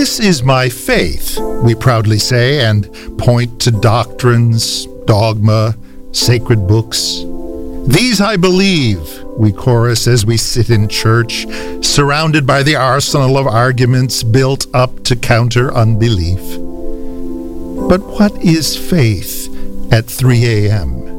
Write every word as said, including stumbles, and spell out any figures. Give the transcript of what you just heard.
This is my faith, we proudly say, and point to doctrines, dogma, sacred books. These I believe, we chorus as we sit in church, surrounded by the arsenal of arguments built up to counter unbelief. But what is faith at three a.m.?